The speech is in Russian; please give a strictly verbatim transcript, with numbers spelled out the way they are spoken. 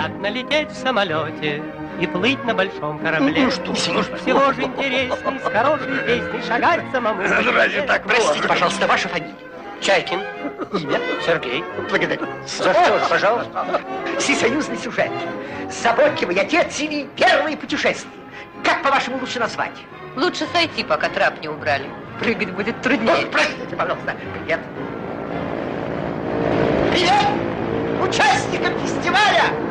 Как налететь в самолете и плыть на большом корабле. Ну что, слушай. Всего же интересней, с хорошей песней шагать самому. Ну, разве так? Простите, пожалуйста, ваша фамилия? Чайкин. Имя? Сергей. Благодарю. За что же, пожалуйста? Всесоюзный сюжет. Заботливый отец или первые путешествия. Как, по-вашему, лучше назвать? Лучше сойти, пока трап не убрали. Прыгать будет труднее. Вот, простите, пожалуйста. Привет. Привет участникам фестиваля!